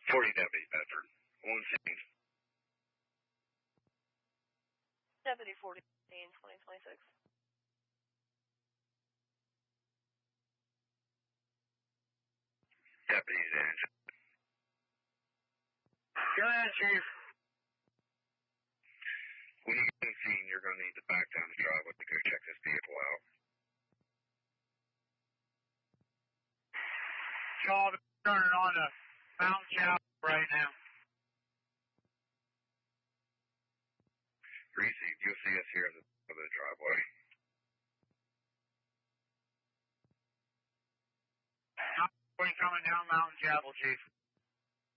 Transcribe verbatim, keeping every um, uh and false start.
forty Deputy Bedford. One scene. Deputy forty, twenty twenty-six. Deputies in. Go ahead, Chief. When you get to the scene, you're going to need to back down the driveway to go check this vehicle out. So I'll be turning on to Mountain Chapel right now. Greasy, you'll see us here in the, of the driveway. We're coming down Mountain Chapel, Chief.